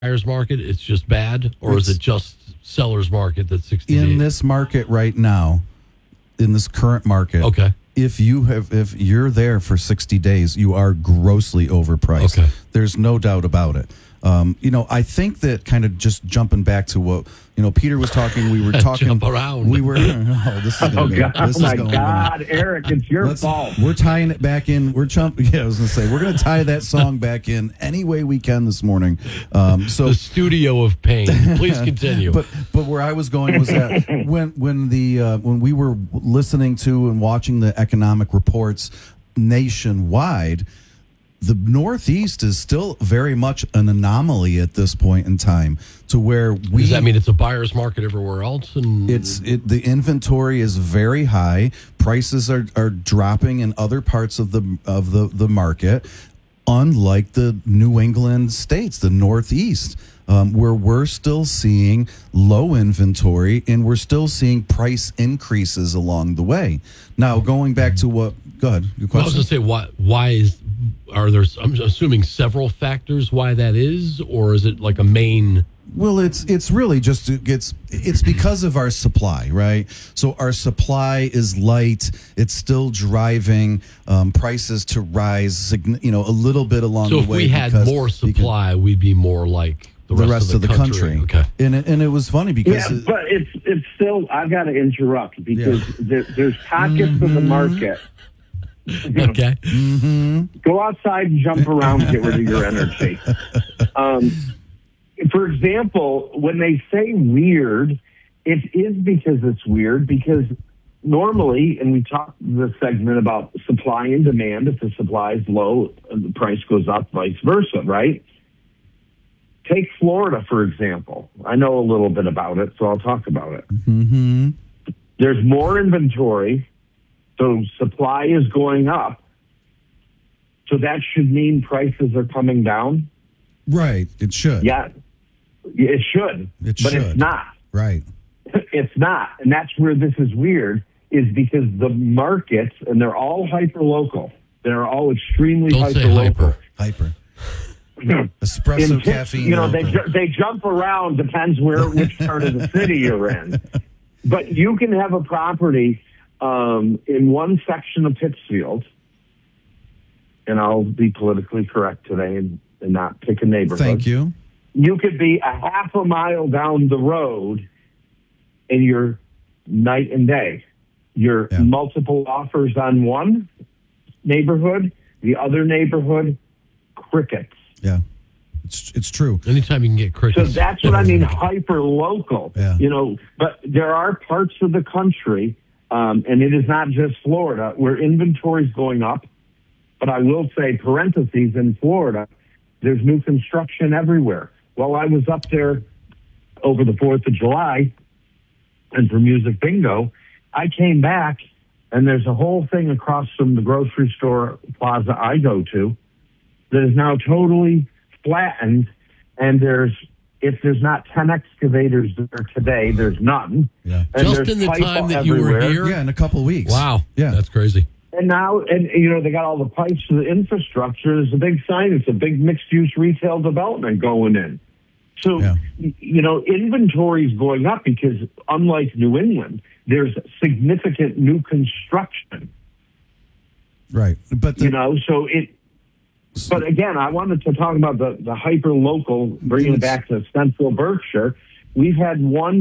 buyer's market, it's just bad, or is it just seller's market that's 60 days? In this market right now, in this current market, Okay. if you're there for 60 days, you are grossly overpriced. Okay. There's no doubt about it. I think that kind of just jumping back to what Peter was talking. We were talking. Jump around. We were. This is going God, Eric, it's your fault. We're tying it back in. We're jumping. Yeah, I was going to say we're going to tie that song back in any way we can this morning. So the studio of pain. Please continue. But where I was going was that when we were listening to and watching the economic reports nationwide, the Northeast is still very much an anomaly at this point in time, to where does that mean it's a buyer's market everywhere else? And the inventory is very high. Prices are dropping in other parts of the market, unlike the New England states, the Northeast, where we're still seeing low inventory and we're still seeing price increases along the way. Now, going back to what, go ahead, your question. I was going to say, I'm assuming several factors why that is, or is it like a main? Well, it's really just it's because of our supply, right? So our supply is light. It's still driving prices to rise, a little bit along the way. So if we had more supply, we'd be more like the rest of the country. Okay. And it was funny because but it's still. I've got to interrupt because there's pockets of the market. Okay. Go outside and jump around, get rid of your energy. For example, when they say weird, it is because it's weird, because normally, and we talked this segment about supply and demand, if the supply is low, the price goes up, vice versa, right? Take Florida, for example. I know a little bit about it, so I'll talk about it. Mm-hmm. There's more inventory, so supply is going up. So that should mean prices are coming down? Right, it should. Yeah, it should. But it's not. Right. It's not. And that's where this is weird, is because the markets, and they're all hyper-local. They're all extremely hyper-local. Hyper. Espresso, caffeine. They jump around, depends which part of the city you're in. But you can have a property in one section of Pittsfield, and I'll be politically correct today and not pick a neighborhood. Thank you. You could be a half a mile down the road, and you're night and day. You're multiple offers on one neighborhood, the other neighborhood, crickets. Yeah, it's true. Anytime you can get crickets. So that's what I mean, hyper-local. Yeah. But there are parts of the country, and it is not just Florida, where inventory is going up. But I will say, parentheses, in Florida, there's new construction everywhere. While I was up there over the 4th of July and for Music Bingo, I came back, and there's a whole thing across from the grocery store plaza I go to that is now totally flattened, and if there's not 10 excavators there today, there's none. Yeah. And just in the time that you were here? Yeah, in a couple of weeks. Wow. Yeah. That's crazy. And now, they got all the pipes for the infrastructure. There's a big sign. It's a big mixed-use retail development going in. So, inventory is going up because, unlike New England, there's significant new construction. Right. But But again, I wanted to talk about the hyper-local, bringing it back to Central Berkshire. We've had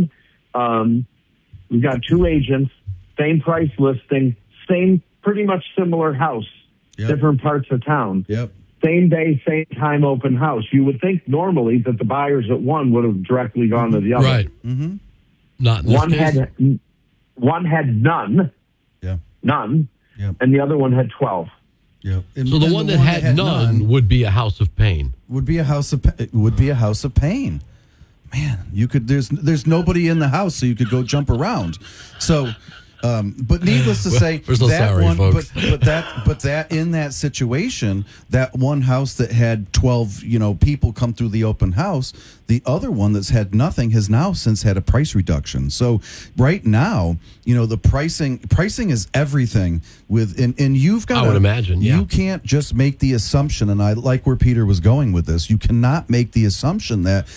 we've got two agents, same price listing, same pretty much similar house, different parts of town. Yep. Same day, same time open house. You would think normally that the buyers at one would have directly gone to the other. Right. Mm-hmm. Not in this case. One had none. Yeah. None. Yep. And the other one had 12. Yeah. So the one that had none would be a house of pain. Would be a house of pain. Man, you could. There's nobody in the house, so you could go jump around. So, but needless to say, we're so sorry, folks. But that in that situation, that one house that had 12, people come through the open house, the other one that's had nothing has now since had a price reduction. So right now, the pricing is everything and you've got. I would imagine, you can't just make the assumption, and I like where Peter was going with this. You cannot make the assumption that